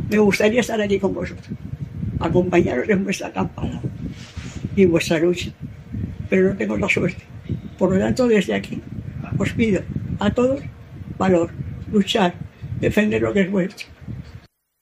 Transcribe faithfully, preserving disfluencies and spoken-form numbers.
Me gustaría estar aquí con vosotros, acompañaros en vuestra campaña y en vuestra lucha, pero no tengo la suerte. Por lo tanto, desde aquí os pido a todos valor, luchar, defender lo que es vuestro.